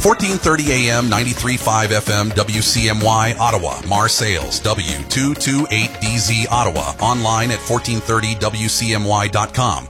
1430 AM, 93.5 FM, WCMY, Ottawa. Marseilles, W228DZ, Ottawa. Online at 1430WCMY.com.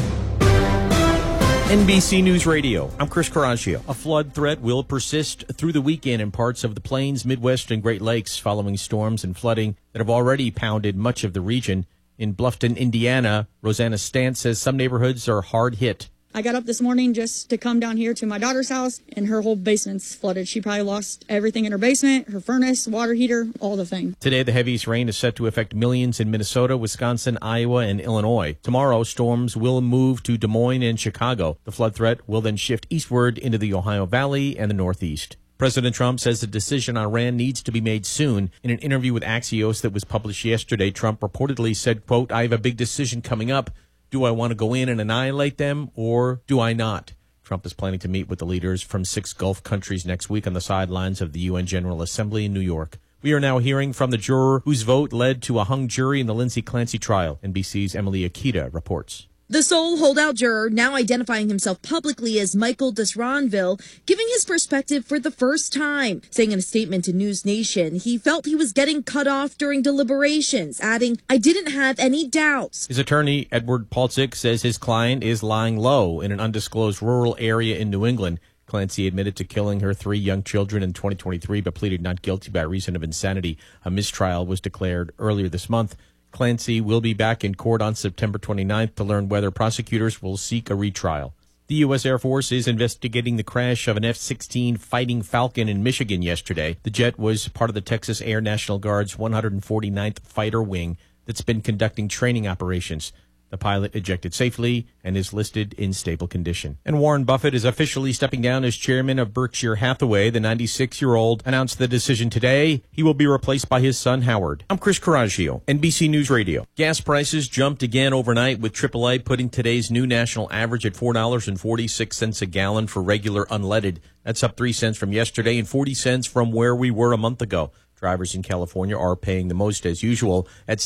NBC News Radio. I'm Chris Carragio. A flood threat will persist through the weekend in parts of the Plains, Midwest, and Great Lakes following storms and flooding that have already pounded much of the region. In Bluffton, Indiana, Rosanna Stant says some neighborhoods are hard hit. I got up this morning just to come down here to my daughter's house, and her whole basement's flooded. She probably lost everything in her basement, her furnace, water heater, all the things. Today, the heaviest rain is set to affect millions in Minnesota, Wisconsin, Iowa, and Illinois. Tomorrow, storms will move to Des Moines and Chicago. The flood threat will then shift eastward into the Ohio Valley and the Northeast. President Trump says the decision on Iran needs to be made soon. In an interview with Axios that was published yesterday, Trump reportedly said, quote, "I have a big decision coming up. Do I want to go in and annihilate them, or do I not?" Trump is planning to meet with the leaders from 6 Gulf countries next week on the sidelines of the UN General Assembly in New York. We are now hearing from the juror whose vote led to a hung jury in the Lindsay Clancy trial. NBC's Emily Akita reports. The sole holdout juror, now identifying himself publicly as Michael Desranville, giving his perspective for the first time, saying in a statement to News Nation he felt he was getting cut off during deliberations, adding, "I didn't have any doubts." His attorney, Edward Palcic, says his client is lying low in an undisclosed rural area in New England. Clancy admitted to killing her 3 young children in 2023, but pleaded not guilty by reason of insanity. A mistrial was declared earlier this month. Clancy will be back in court on September 29th to learn whether prosecutors will seek a retrial. The U.S. Air Force is investigating the crash of an F-16 Fighting Falcon in Michigan yesterday. The jet was part of the Texas Air National Guard's 149th Fighter Wing that's been conducting training operations. The pilot ejected safely and is listed in stable condition. And Warren Buffett is officially stepping down as chairman of Berkshire Hathaway. The 96-year-old announced the decision today. He will be replaced by his son, Howard. I'm Chris Carragio, NBC News Radio. Gas prices jumped again overnight, with AAA putting today's new national average at $4.46 a gallon for regular unleaded. That's up 3 cents from yesterday and 40 cents from where we were a month ago. Drivers in California are paying the most as usual at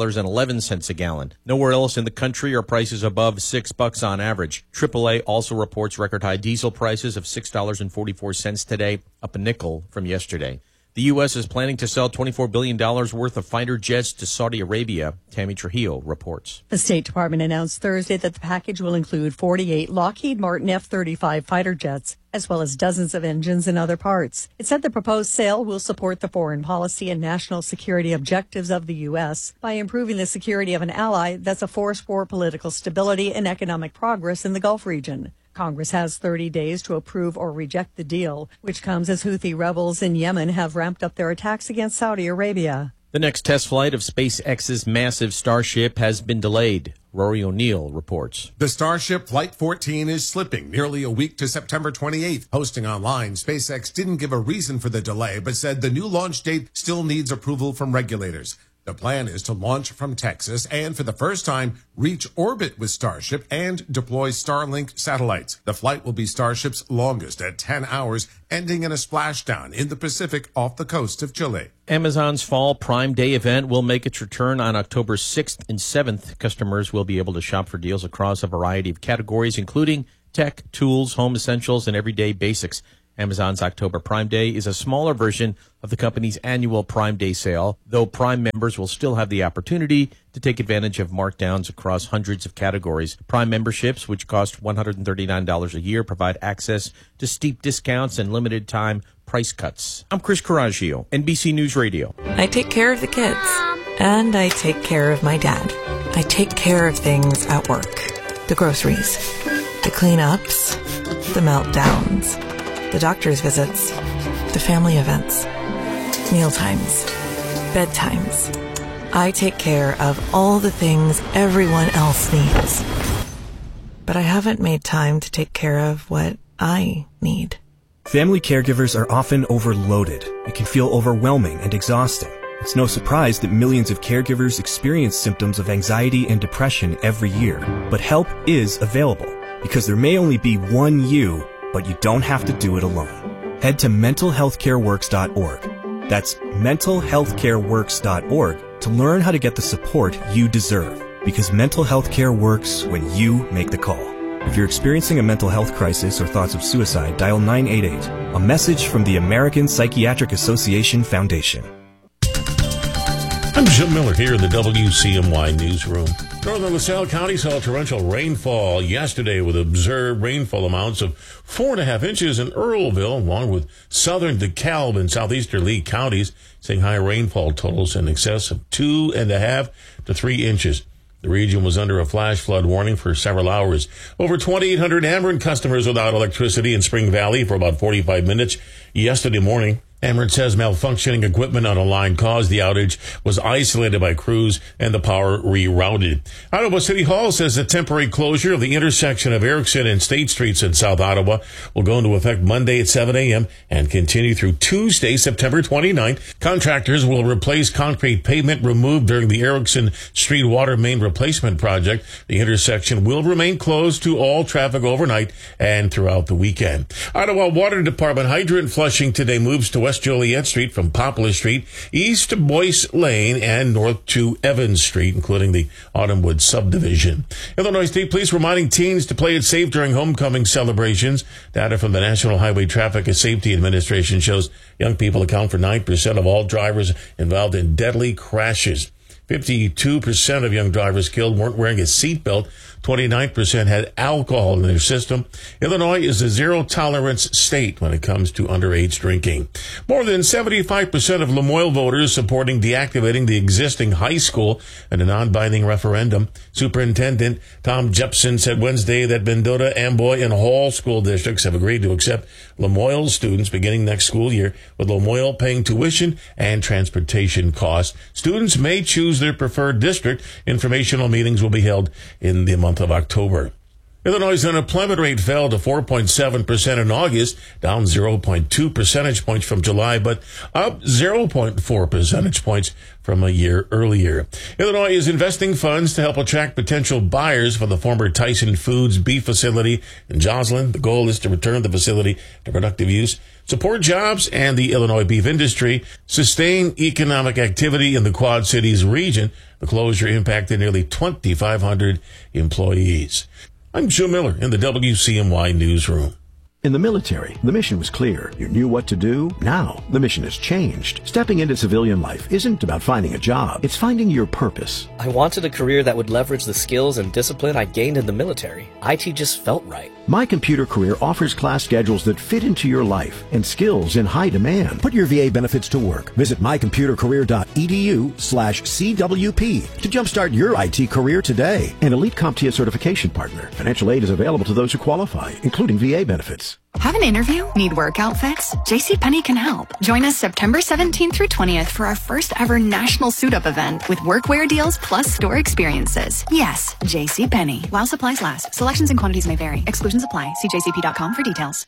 $6.11 a gallon. Nowhere else in the country are prices above $6 on average. AAA also reports record high diesel prices of $6.44 today, up a nickel from yesterday. The U.S. is planning to sell $24 billion worth of fighter jets to Saudi Arabia. Tammy Trujillo reports. The State Department announced Thursday that the package will include 48 Lockheed Martin F-35 fighter jets, as well as dozens of engines and other parts. It said the proposed sale will support the foreign policy and national security objectives of the U.S. by improving the security of an ally that's a force for political stability and economic progress in the Gulf region. Congress has 30 days to approve or reject the deal, which comes as Houthi rebels in Yemen have ramped up their attacks against Saudi Arabia. The next test flight of SpaceX's massive Starship has been delayed. Rory O'Neill reports. The Starship Flight 14 is slipping nearly a week to September 28th. Posting online, SpaceX didn't give a reason for the delay, but said the new launch date still needs approval from regulators. The plan is to launch from Texas and, for the first time, reach orbit with Starship and deploy Starlink satellites. The flight will be Starship's longest at 10 hours, ending in a splashdown in the Pacific off the coast of Chile. Amazon's Fall Prime Day event will make its return on October 6th and 7th. Customers will be able to shop for deals across a variety of categories, including tech, tools, home essentials, and everyday basics. Amazon's October Prime Day is a smaller version of the company's annual Prime Day sale, though Prime members will still have the opportunity to take advantage of markdowns across hundreds of categories. Prime memberships, which cost $139 a year, provide access to steep discounts and limited time price cuts. I'm Chris Carragio, NBC News Radio. I take care of the kids, and I take care of my dad. I take care of things at work. The groceries, the cleanups, the meltdowns, the doctor's visits, the family events, mealtimes, bedtimes. I take care of all the things everyone else needs. But I haven't made time to take care of what I need. Family caregivers are often overloaded. It can feel overwhelming and exhausting. It's no surprise that millions of caregivers experience symptoms of anxiety and depression every year. But help is available, because there may only be one you, but you don't have to do it alone. Head to mentalhealthcareworks.org. That's mentalhealthcareworks.org to learn how to get the support you deserve, because mental health care works when you make the call. If you're experiencing a mental health crisis or thoughts of suicide, dial 988. A message from the American Psychiatric Association Foundation. I'm Jim Miller here in the WCMY newsroom. Northern LaSalle County saw torrential rainfall yesterday with observed rainfall amounts of 4.5 inches in Earlville, along with southern DeKalb and southeastern Lee counties, seeing high rainfall totals in excess of 2.5 to 3 inches. The region was under a flash flood warning for several hours. Over 2,800 Ameren customers without electricity in Spring Valley for about 45 minutes yesterday morning. Ameren says malfunctioning equipment on a line caused the outage, was isolated by crews, and the power rerouted. Ottawa City Hall says the temporary closure of the intersection of Erickson and State Streets in South Ottawa will go into effect Monday at 7 a.m. and continue through Tuesday, September 29th. Contractors will replace concrete pavement removed during the Erickson Street water main replacement project. The intersection will remain closed to all traffic overnight and throughout the weekend. Ottawa Water Department hydrant flushing today moves to West Joliet Street from Poplar Street, east to Boyce Lane, and north to Evans Street, including the Autumnwood subdivision. Illinois State Police reminding teens to play it safe during homecoming celebrations. Data from the National Highway Traffic Safety Administration shows young people account for 9% of all drivers involved in deadly crashes. 52% of young drivers killed weren't wearing a seatbelt. 29% had alcohol in their system. Illinois is a zero-tolerance state when it comes to underage drinking. More than 75% of Lamoille voters supporting deactivating the existing high school in a non-binding referendum. Superintendent Tom Jepson said Wednesday that Mendota, Amboy, and Hall school districts have agreed to accept Lamoille students beginning next school year, with Lamoille paying tuition and transportation costs. Students may choose their preferred district. Informational meetings will be held in the month of October. Illinois' unemployment rate fell to 4.7% in August, down 0.2 percentage points from July, but up 0.4 percentage points from a year earlier. Illinois is investing funds to help attract potential buyers for the former Tyson Foods beef facility in Joslyn. The goal is to return the facility to productive use, support jobs and the Illinois beef industry, sustain economic activity in the Quad Cities region. The closure impacted nearly 2,500 employees. I'm Joe Miller in the WCMY newsroom. In the military, the mission was clear. You knew what to do. Now, the mission has changed. Stepping into civilian life isn't about finding a job. It's finding your purpose. I wanted a career that would leverage the skills and discipline I gained in the military. IT just felt right. My Computer Career offers class schedules that fit into your life and skills in high demand. Put your VA benefits to work. Visit mycomputercareer.edu/CWP to jumpstart your IT career today. An elite CompTIA certification partner. Financial aid is available to those who qualify, including VA benefits. Have an interview? Need work outfits? JCPenney can help. Join us September 17th through 20th for our first ever national suit-up event with workwear deals plus store experiences. Yes, JCPenney. While supplies last. Selections and quantities may vary. Exclusions apply. See jcp.com for details.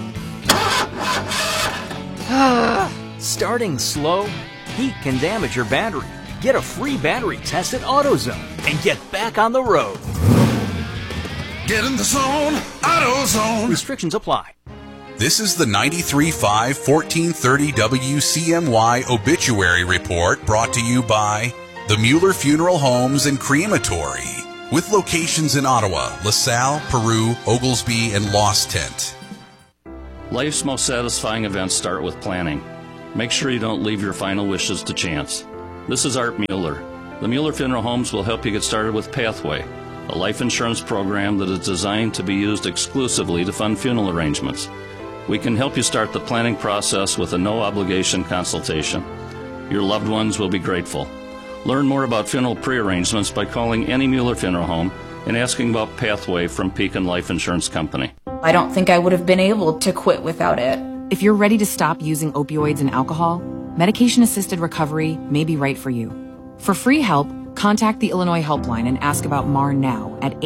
Starting slow? Heat can damage your battery. Get a free battery test at AutoZone and get back on the road. Get in the zone, AutoZone. Restrictions apply. This is the 93.5 1430 WCMY Obituary Report, brought to you by the Mueller Funeral Homes and Crematory, with locations in Ottawa, LaSalle, Peru, Oglesby, and Lost Tent. Life's most satisfying events start with planning. Make sure you don't leave your final wishes to chance. This is Art Mueller. The Mueller Funeral Homes will help you get started with Pathway, a life insurance program that is designed to be used exclusively to fund funeral arrangements. We can help you start the planning process with a no-obligation consultation. Your loved ones will be grateful. Learn more about funeral pre-arrangements by calling any Mueller Funeral Home and asking about Pathway from Pekin Life Insurance Company. I don't think I would have been able to quit without it. If you're ready to stop using opioids and alcohol, medication-assisted recovery may be right for you. For free help, contact the Illinois Helpline and ask about MAR now at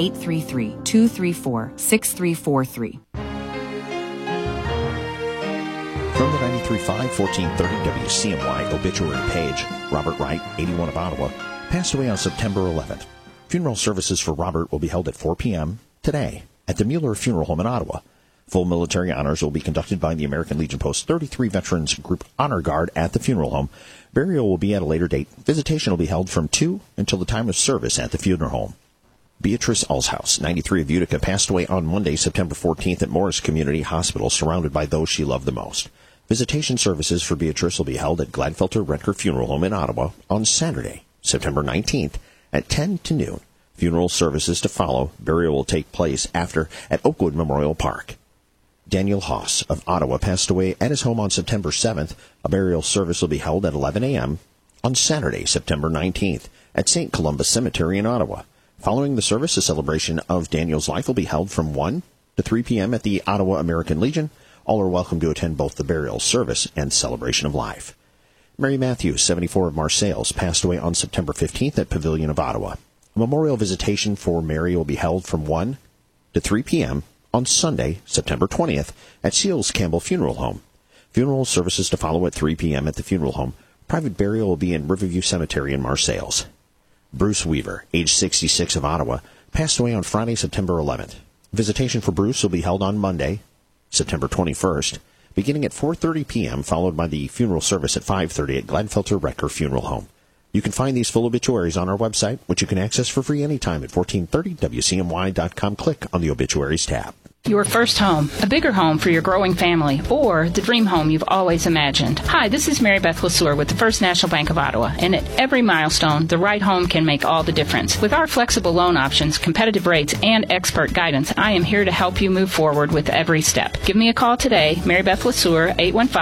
833-234-6343. From the 93.5 1430 WCMY obituary page, Robert Wright, 81 of Ottawa, passed away on September 11th. Funeral services for Robert will be held at 4 p.m. today at the Mueller Funeral Home in Ottawa. Full military honors will be conducted by the American Legion Post 33 Veterans Group Honor Guard at the funeral home. Burial will be at a later date. Visitation will be held from 2 until the time of service at the funeral home. Beatrice Alshouse, 93 of Utica, passed away on Monday, September 14th at Morris Community Hospital, surrounded by those she loved the most. Visitation services for Beatrice will be held at Gladfelter Redker Funeral Home in Ottawa on Saturday, September 19th at 10 to noon. Funeral services to follow. Burial will take place after at Oakwood Memorial Park. Daniel Haas of Ottawa passed away at his home on September 7th. A burial service will be held at 11 a.m. on Saturday, September 19th at St. Columba Cemetery in Ottawa. Following the service, a celebration of Daniel's life will be held from 1 to 3 p.m. at the Ottawa American Legion. All are welcome to attend both the burial service and celebration of life. Mary Matthews, 74 of Marseilles, passed away on September 15th at Pavilion of Ottawa. A memorial visitation for Mary will be held from 1 to 3 p.m. on Sunday, September 20th at Seals Campbell Funeral Home. Funeral services to follow at 3 p.m. at the funeral home. Private burial will be in Riverview Cemetery in Marseilles. Bruce Weaver, age 66 of Ottawa, passed away on Friday, September 11th. Visitation for Bruce will be held on Monday, September 21st, beginning at 4:30 p.m., followed by the funeral service at 5:30 at Gladfelter Redker Funeral Home. You can find these full obituaries on our website, which you can access for free anytime at 1430wcmy.com. Click on the Obituaries tab. Your first home, a bigger home for your growing family, or the dream home you've always imagined. Hi, this is Mary Beth LeSueur with the First National Bank of Ottawa, and at every milestone, the right home can make all the difference. With our flexible loan options, competitive rates, and expert guidance, I am here to help you move forward with every step. Give me a call today, Mary Beth LeSueur,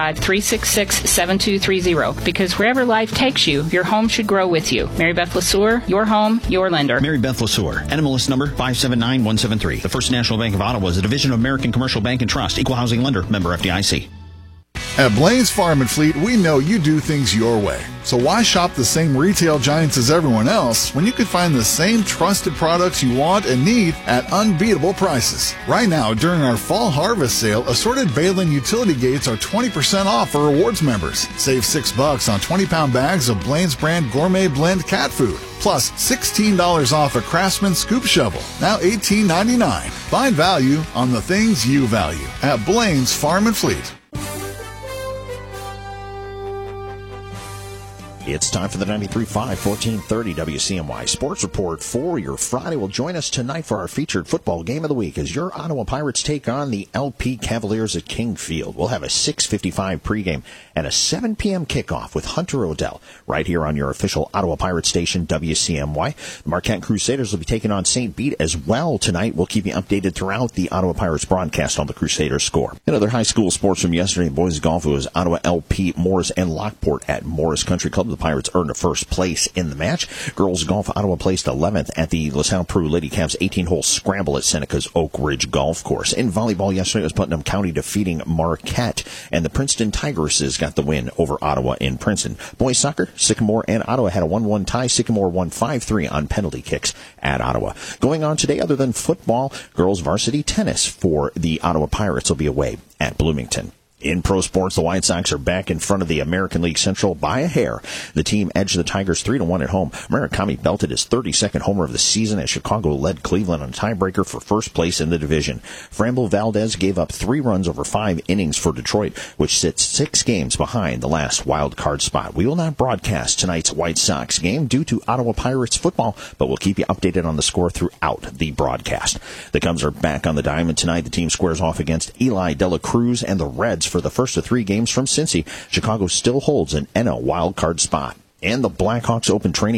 815-366-7230, because wherever life takes you, your home should grow with you. Mary Beth LeSueur, your home, your lender. Mary Beth LeSueur, NMLS number 579173. The First National Bank of Ottawa is a division of American Commercial Bank and Trust, equal housing lender, member FDIC. At Blaine's Farm and Fleet, we know you do things your way. So why shop the same retail giants as everyone else when you could find the same trusted products you want and need at unbeatable prices? Right now, during our fall harvest sale, assorted Balin utility gates are 20% off for rewards members. Save $6 on 20-pound bags of Blaine's brand gourmet blend cat food. Plus $16 off a Craftsman scoop shovel, now $18.99. Find value on the things you value at Blaine's Farm and Fleet. It's time for the 93.5 1430 WCMY Sports Report for your Friday. Will join us tonight for our featured football game of the week as your Ottawa Pirates take on the LP Cavaliers at King Field. We'll have a 6:55 pregame and a 7 p.m. kickoff with Hunter Odell right here on your official Ottawa Pirates station, WCMY. The Marquette Crusaders will be taking on St. Bede as well tonight. We'll keep you updated throughout the Ottawa Pirates broadcast on the Crusaders score. In other high school sports from yesterday, boys golf, it was Ottawa LP, Morris, and Lockport at Morris Country Club. The Pirates earned a first place in the match. Girls golf, Ottawa placed 11th at the LaSalle Peru Lady Cavs 18-hole scramble at Seneca's Oak Ridge Golf Course. In volleyball yesterday, it was Putnam County defeating Marquette, and the Princeton Tigresses got the win over Ottawa in Princeton. Boys soccer, Sycamore and Ottawa had a 1-1 tie. Sycamore won 5-3 on penalty kicks at Ottawa. Going on today, other than football, girls varsity tennis for the Ottawa Pirates will be away at Bloomington. In pro sports, the White Sox are back in front of the American League Central by a hair. The team edged the Tigers 3-1 at home. Murakami belted his 32nd homer of the season as Chicago led Cleveland on a tiebreaker for first place in the division. Frambo Valdez gave up 3 runs over 5 innings for Detroit, which sits 6 games behind the last wild card spot. We will not broadcast tonight's White Sox game due to Ottawa Pirates football, but we'll keep you updated on the score throughout the broadcast. The Cubs are back on the diamond tonight. The team squares off against Eli De La Cruz and the Reds for the first of 3 games from Cincy. Chicago still holds an NL wild card spot. And the Blackhawks open training